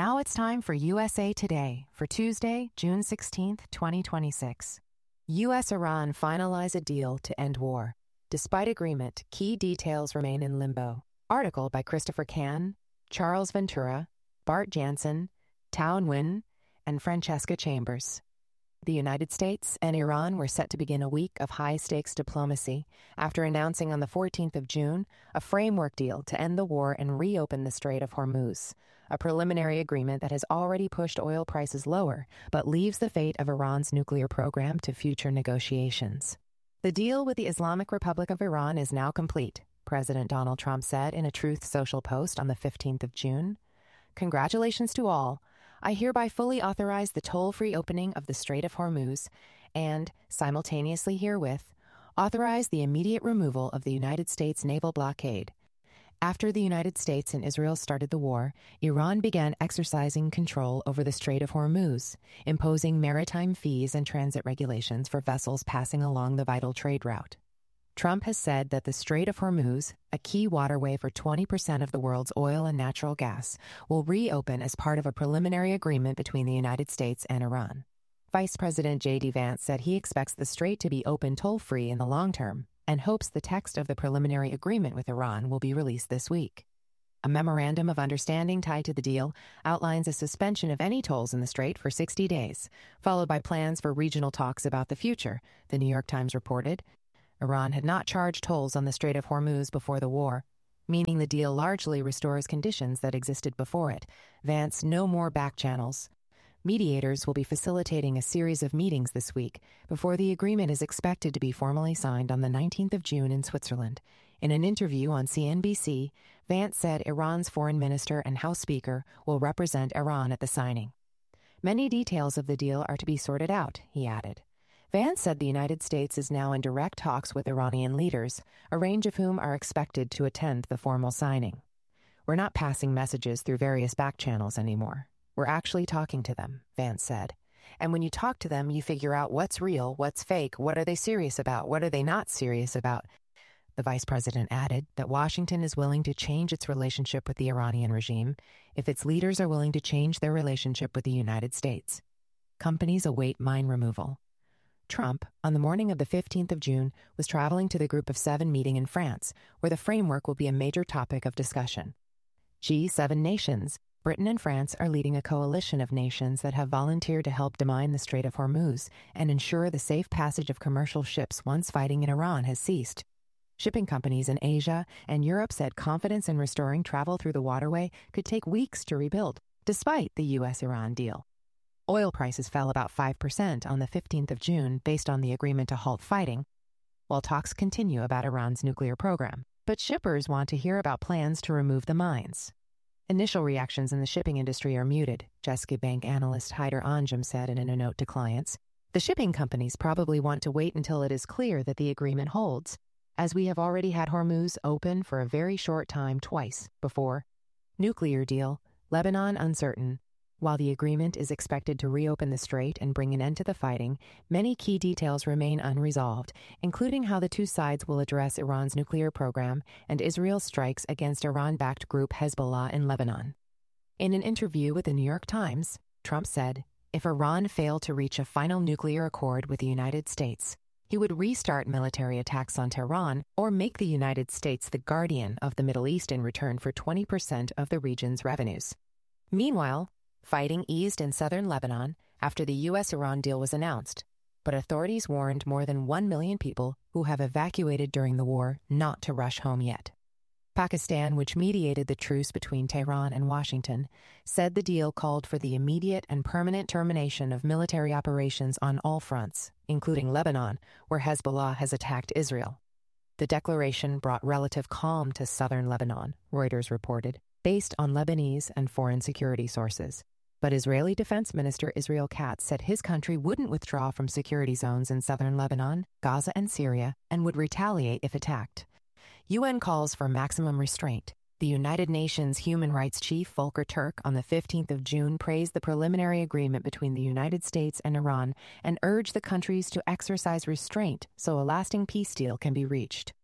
Now it's time for USA Today for Tuesday, June 16th, 2026. U.S.-Iran finalize a deal to end war. Despite agreement, key details remain in limbo. Article by Christopher Can, Charles Ventura, Bart Jansen, Tao Nguyen, and Francesca Chambers. The United States and Iran were set to begin a week of high-stakes diplomacy after announcing on the 14th of June a framework deal to end the war and reopen the Strait of Hormuz, a preliminary agreement that has already pushed oil prices lower but leaves the fate of Iran's nuclear program to future negotiations. The deal with the Islamic Republic of Iran is now complete, President Donald Trump said in a Truth Social post on the 15th of June. Congratulations to all. I hereby fully authorize the toll-free opening of the Strait of Hormuz and, simultaneously herewith, authorize the immediate removal of the United States naval blockade. After the United States and Israel started the war, Iran began exercising control over the Strait of Hormuz, imposing maritime fees and transit regulations for vessels passing along the vital trade route. Trump has said that the Strait of Hormuz, a key waterway for 20% of the world's oil and natural gas, will reopen as part of a preliminary agreement between the United States and Iran. Vice President J.D. Vance said he expects the strait to be open toll-free in the long term and hopes the text of the preliminary agreement with Iran will be released this week. A memorandum of understanding tied to the deal outlines a suspension of any tolls in the strait for 60 days, followed by plans for regional talks about the future, the New York Times reported. Iran had not charged tolls on the Strait of Hormuz before the war, meaning the deal largely restores conditions that existed before it. Vance, no more back channels. Mediators will be facilitating a series of meetings this week before the agreement is expected to be formally signed on the 19th of June in Switzerland. In an interview on CNBC, Vance said Iran's foreign minister and House Speaker will represent Iran at the signing. Many details of the deal are to be sorted out, he added. Vance said the United States is now in direct talks with Iranian leaders, a range of whom are expected to attend the formal signing. We're not passing messages through various back channels anymore. We're actually talking to them, Vance said. And when you talk to them, you figure out what's real, what's fake, what are they serious about, what are they not serious about. The vice president added that Washington is willing to change its relationship with the Iranian regime if its leaders are willing to change their relationship with the United States. Companies await mine removal. Trump, on the morning of the 15th of June, was traveling to the Group of Seven meeting in France, where the framework will be a major topic of discussion. G7 nations, Britain and France are leading a coalition of nations that have volunteered to help demine the Strait of Hormuz and ensure the safe passage of commercial ships once fighting in Iran has ceased. Shipping companies in Asia and Europe said confidence in restoring travel through the waterway could take weeks to rebuild, despite the U.S.-Iran deal. Oil prices fell about 5% on the 15th of June based on the agreement to halt fighting, while talks continue about Iran's nuclear program. But shippers want to hear about plans to remove the mines. Initial reactions in the shipping industry are muted, Jessica Bank analyst Haider Anjem said in a note to clients. The shipping companies probably want to wait until it is clear that the agreement holds, as we have already had Hormuz open for a very short time twice before. Nuclear deal, Lebanon uncertain. While the agreement is expected to reopen the strait and bring an end to the fighting, many key details remain unresolved, including how the two sides will address Iran's nuclear program and Israel's strikes against Iran-backed group Hezbollah in Lebanon. In an interview with the New York Times, Trump said, if Iran failed to reach a final nuclear accord with the United States, he would restart military attacks on Tehran or make the United States the guardian of the Middle East in return for 20% of the region's revenues. Meanwhile, fighting eased in southern Lebanon after the U.S.-Iran deal was announced, but authorities warned more than 1 million people who have evacuated during the war not to rush home yet. Pakistan, which mediated the truce between Tehran and Washington, said the deal called for the immediate and permanent termination of military operations on all fronts, including Lebanon, where Hezbollah has attacked Israel. The declaration brought relative calm to southern Lebanon, Reuters reported, based on Lebanese and foreign security sources. But Israeli Defense Minister Israel Katz said his country wouldn't withdraw from security zones in southern Lebanon, Gaza, and Syria, and would retaliate if attacked. UN calls for maximum restraint. The United Nations Human Rights Chief Volker Turk on the 15th of June praised the preliminary agreement between the United States and Iran and urged the countries to exercise restraint so a lasting peace deal can be reached.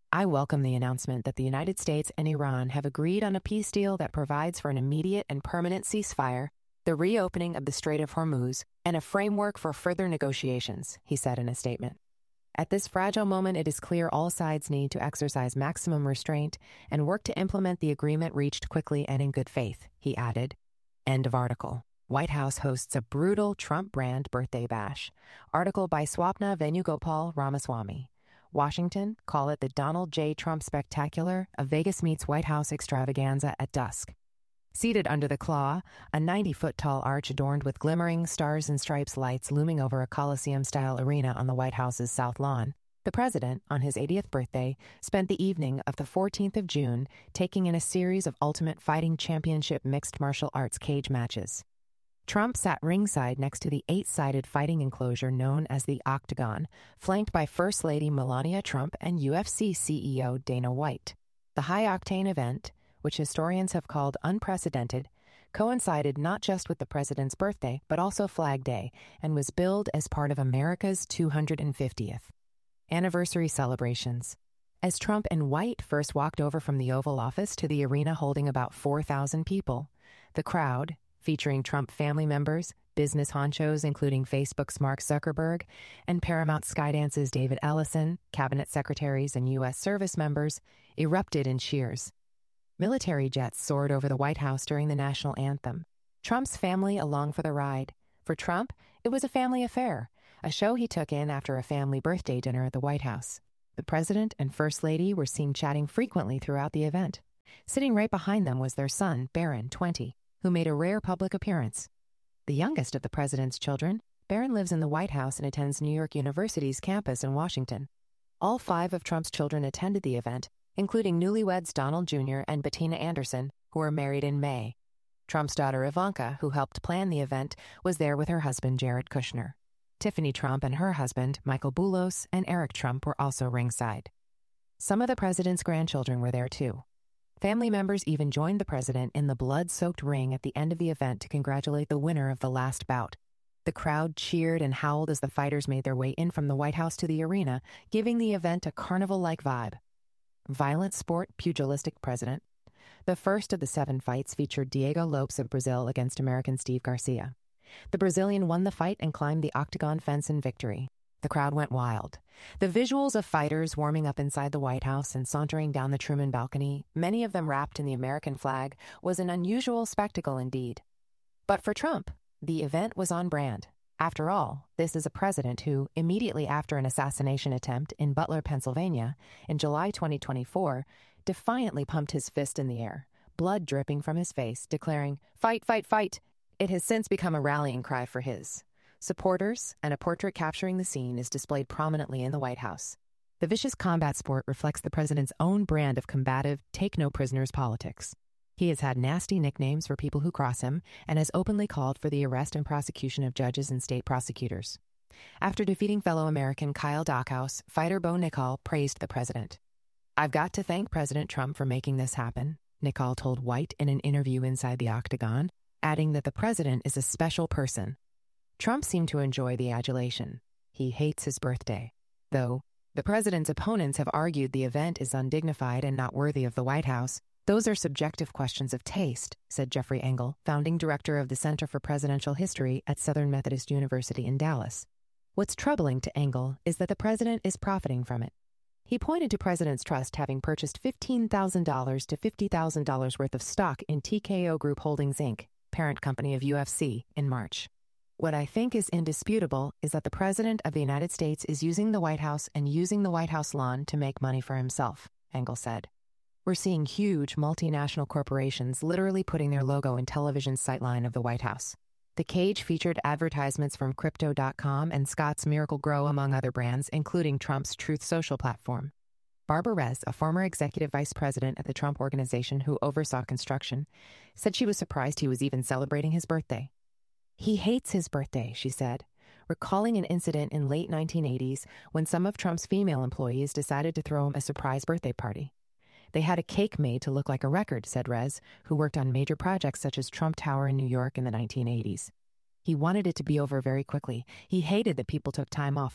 I welcome the announcement that the United States and Iran have agreed on a peace deal that provides for an immediate and permanent ceasefire, the reopening of the Strait of Hormuz, and a framework for further negotiations, he said in a statement. At this fragile moment, it is clear all sides need to exercise maximum restraint and work to implement the agreement reached quickly and in good faith, he added. End of article. White House hosts a brutal Trump-brand birthday bash. Article by Swapna Venugopal Ramaswamy. Washington, call it the Donald J. Trump Spectacular, a Vegas meets White House extravaganza at dusk. Seated under the claw, a 90-foot-tall arch adorned with glimmering stars and stripes lights looming over a Coliseum-style arena on the White House's South Lawn, the president, on his 80th birthday, spent the evening of the 14th of June taking in a series of Ultimate Fighting Championship mixed martial arts cage matches. Trump sat ringside next to the 8-sided fighting enclosure known as the Octagon, flanked by First Lady Melania Trump and UFC CEO Dana White. The high-octane event, which historians have called unprecedented, coincided not just with the president's birthday, but also Flag Day, and was billed as part of America's 250th anniversary celebrations. As Trump and White first walked over from the Oval Office to the arena holding about 4,000 people, the crowd, featuring Trump family members, business honchos including Facebook's Mark Zuckerberg, and Paramount Skydance's David Ellison, cabinet secretaries, and U.S. service members, erupted in cheers. Military jets soared over the White House during the national anthem. Trump's family along for the ride. For Trump, it was a family affair, a show he took in after a family birthday dinner at the White House. The president and First Lady were seen chatting frequently throughout the event. Sitting right behind them was their son, Barron, 20, who made a rare public appearance. The youngest of the president's children, Barron lives in the White House and attends New York University's campus in Washington. All 5 of Trump's children attended the event, including newlyweds Donald Jr. and Bettina Anderson, who were married in May. Trump's daughter Ivanka, who helped plan the event, was there with her husband Jared Kushner. Tiffany Trump and her husband, Michael Boulos, and Eric Trump were also ringside. Some of the president's grandchildren were there too. Family members even joined the president in the blood-soaked ring at the end of the event to congratulate the winner of the last bout. The crowd cheered and howled as the fighters made their way in from the White House to the arena, giving the event a carnival-like vibe. Violent sport, pugilistic president. The first of the 7 fights featured Diego Lopes of Brazil against American Steve Garcia. The Brazilian won the fight and climbed the octagon fence in victory. The crowd went wild. The visuals of fighters warming up inside the White House and sauntering down the Truman balcony, many of them wrapped in the American flag, was an unusual spectacle indeed. But for Trump, the event was on brand. After all, this is a president who, immediately after an assassination attempt in Butler, Pennsylvania, in July 2024, defiantly pumped his fist in the air, blood dripping from his face, declaring, "Fight, fight, fight!" It has since become a rallying cry for his supporters, and a portrait capturing the scene is displayed prominently in the White House. The vicious combat sport reflects the president's own brand of combative, take-no-prisoners politics. He has had nasty nicknames for people who cross him and has openly called for the arrest and prosecution of judges and state prosecutors. After defeating fellow American Kyle Dockhouse, fighter Bo Nickal praised the president. "I've got to thank President Trump for making this happen," Nickal told White in an interview inside the Octagon, adding that the president is a special person. Trump seemed to enjoy the adulation. He hates his birthday. Though the president's opponents have argued the event is undignified and not worthy of the White House, those are subjective questions of taste, said Jeffrey Engel, founding director of the Center for Presidential History at Southern Methodist University in Dallas. What's troubling to Engel is that the president is profiting from it. He pointed to President's Trust having purchased $15,000 to $50,000 worth of stock in TKO Group Holdings, Inc., parent company of UFC, in March. "What I think is indisputable is that the President of the United States is using the White House and using the White House lawn to make money for himself," Engel said. "We're seeing huge multinational corporations literally putting their logo in television's sightline of the White House. The cage featured advertisements from Crypto.com and Scotts Miracle-Gro, among other brands, including Trump's Truth Social platform. Barbara Rez, a former executive vice president at the Trump Organization who oversaw construction, said she was surprised he was even celebrating his birthday. "He hates his birthday," she said, recalling an incident in late 1980s when some of Trump's female employees decided to throw him a surprise birthday party. "They had a cake made to look like a record," said Rez, who worked on major projects such as Trump Tower in New York in the 1980s. "He wanted it to be over very quickly. He hated that people took time off.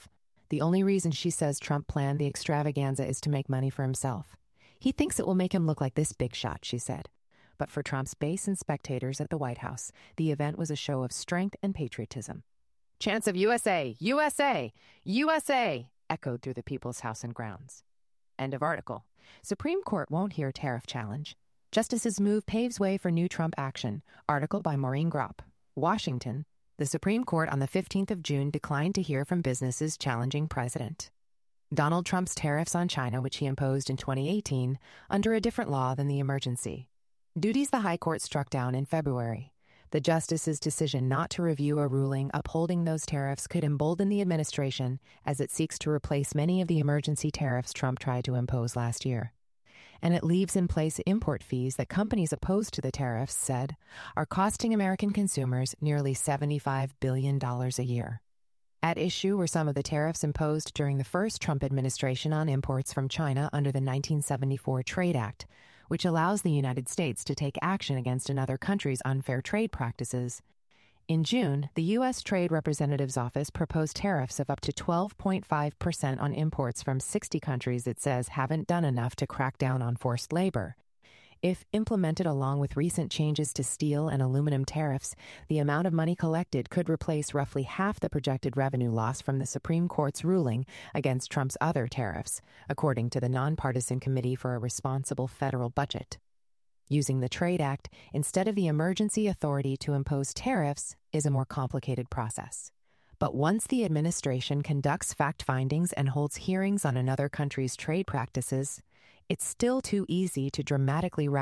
The only reason she says Trump planned the extravaganza is to make money for himself. He thinks it will make him look like this big shot, she said. But for Trump's base and spectators at the White House, the event was a show of strength and patriotism. Chants of USA, USA, USA echoed through the People's House and grounds. End of article. Supreme Court won't hear tariff challenge. Justice's move paves way for new Trump action. Article by Maureen Gropp. Washington. The Supreme Court on the 15th of June declined to hear from businesses challenging President Donald Trump's tariffs on China, which he imposed in 2018 under a different law than the emergency. Duties the High Court struck down in February. The justice's decision not to review a ruling upholding those tariffs could embolden the administration as it seeks to replace many of the emergency tariffs Trump tried to impose last year. And it leaves in place import fees that companies opposed to the tariffs said are costing American consumers nearly $75 billion a year. At issue were some of the tariffs imposed during the first Trump administration on imports from China under the 1974 Trade Act, which allows the United States to take action against another country's unfair trade practices. In June, the U.S. Trade Representative's Office proposed tariffs of up to 12.5% on imports from 60 countries it says haven't done enough to crack down on forced labor. If implemented along with recent changes to steel and aluminum tariffs, the amount of money collected could replace roughly half the projected revenue loss from the Supreme Court's ruling against Trump's other tariffs, according to the Nonpartisan Committee for a Responsible Federal Budget. Using the Trade Act instead of the emergency authority to impose tariffs is a more complicated process. But once the administration conducts fact findings and holds hearings on another country's trade practices, it's still too easy to dramatically